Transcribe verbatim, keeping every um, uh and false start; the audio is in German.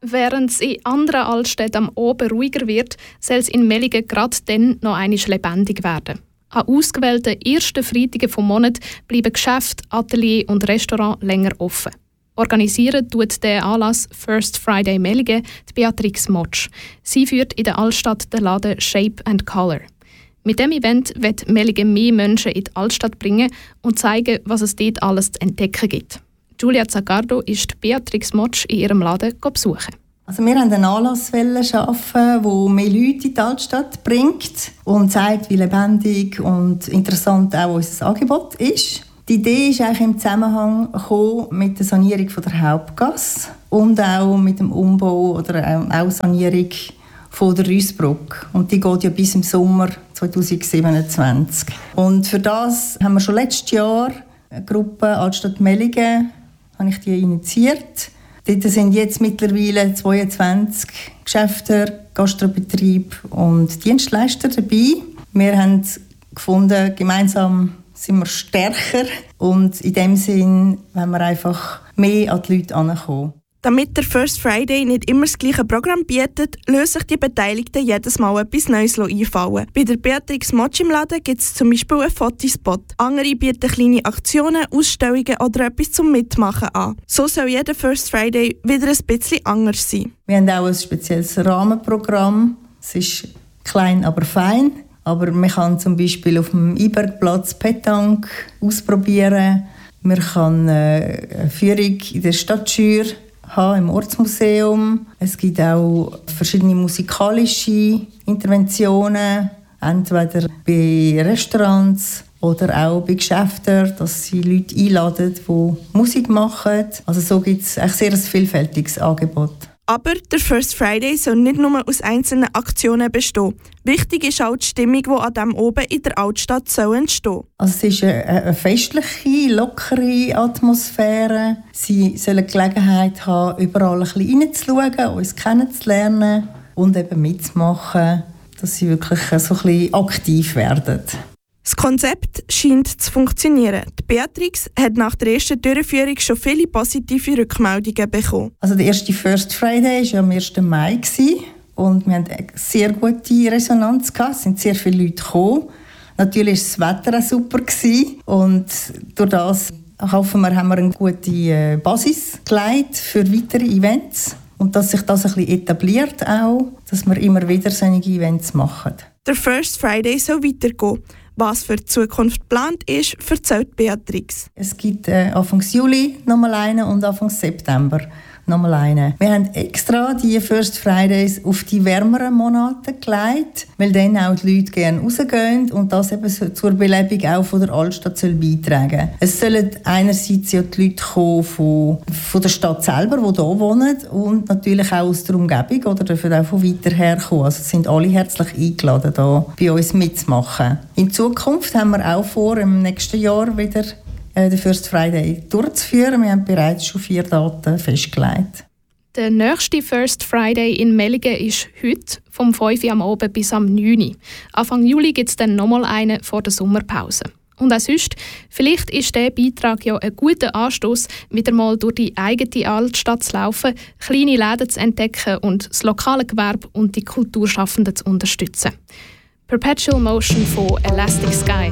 Während es in anderen Altstädten am Abend ruhiger wird, soll es in Melligen gerade dann noch einmal lebendig werden. An ausgewählten ersten Freitagen vom Monat bleiben Geschäfte, Atelier und Restaurant länger offen. Organisieren tut der Anlass First Friday Melligen die Beatrix Motsch. Sie führt in der Altstadt den Laden Shape and Color. Mit dem Event wird Melligen mehr Menschen in die Altstadt bringen und zeigen, was es dort alles zu entdecken gibt. Julia Zaccardo ist Beatrix Motsch in ihrem Laden besuchen. Also wir wollten einen Anlass schaffen, der mehr Leute in die Altstadt bringt und zeigt, wie lebendig und interessant auch unser Angebot ist. Die Idee ist eigentlich im Zusammenhang mit der Sanierung der Hauptgasse und auch mit dem Umbau oder auch Sanierung von der Rüssbrücke. Und die geht ja bis im Sommer zwanzig siebenundzwanzig. Und für das haben wir schon letztes Jahr eine Gruppe Altstadt Melligen, habe ich die initiiert. Dort sind jetzt mittlerweile zweiundzwanzig Geschäfte, Gastrobetriebe und Dienstleister dabei. Wir haben gefunden, gemeinsam sind wir stärker und in dem Sinn wollen wir einfach mehr an die Leute herankommen. Damit der First Friday nicht immer das gleiche Programm bietet, lösen sich die Beteiligten jedes Mal etwas Neues einfallen. Bei der Beatrix Motsch im Laden gibt es zum Beispiel einen Fotospot. Andere bieten kleine Aktionen, Ausstellungen oder etwas zum Mitmachen an. So soll jeder First Friday wieder ein bisschen anders sein. Wir haben auch ein spezielles Rahmenprogramm. Es ist klein, aber fein. Aber man kann zum Beispiel auf dem Ibergplatz Pétanque ausprobieren. Man kann eine Führung in der Stadtschür haben, im Ortsmuseum. Es gibt auch verschiedene musikalische Interventionen, entweder bei Restaurants oder auch bei Geschäften, dass sie Leute einladen, die Musik machen. Also so gibt es ein sehr vielfältiges Angebot. Aber der First Friday soll nicht nur aus einzelnen Aktionen bestehen. Wichtig ist auch die Stimmung, die an diesem oben in der Altstadt entstehen soll. Also es ist eine, eine festliche, lockere Atmosphäre. Sie sollen die Gelegenheit haben, überall ein bisschen reinzuschauen, uns kennenzulernen und eben mitzumachen, dass sie wirklich so ein bisschen aktiv werden. Das Konzept scheint zu funktionieren. Die Beatrix hat nach der ersten Durchführung schon viele positive Rückmeldungen bekommen. Also der erste First Friday war ja am ersten Mai und wir hatten eine sehr gute Resonanz gehabt. Es sind sehr viele Leute gekommen. Natürlich war das Wetter auch super und durch das hoffen wir, haben wir eine gute Basis gelegt für weitere Events und dass sich das ein bisschen etabliert auch, dass wir immer wieder solche Events machen. Der First Friday soll weitergehen. Was für die Zukunft geplant ist, erzählt Beatrix. Es gibt äh, Anfang Juli nochmal einen und Anfang September nochmal einen. Wir haben extra die First Fridays auf die wärmeren Monate gelegt, weil dann auch die Leute gerne rausgehen und das eben so zur Belebung auch von der Altstadt soll beitragen. Es sollen einerseits ja die Leute kommen von, von der Stadt selber, die hier wohnen und natürlich auch aus der Umgebung oder dürfen auch von weiter her kommen. Also sind alle herzlich eingeladen, hier bei uns mitzumachen. In Zukunft haben wir auch vor, im nächsten Jahr wieder den First Friday durchzuführen. Wir haben bereits schon vier Daten festgelegt. Der nächste First Friday in Melligen ist heute, vom fünf Uhr am Abend bis am neun Uhr. Anfang Juli gibt es dann nochmal einen vor der Sommerpause. Und auch sonst, vielleicht ist dieser Beitrag ja ein guter Anstoß, wieder mal durch die eigene Altstadt zu laufen, kleine Läden zu entdecken und das lokale Gewerbe und die Kulturschaffenden zu unterstützen. Perpetual Motion von Elastic Sky.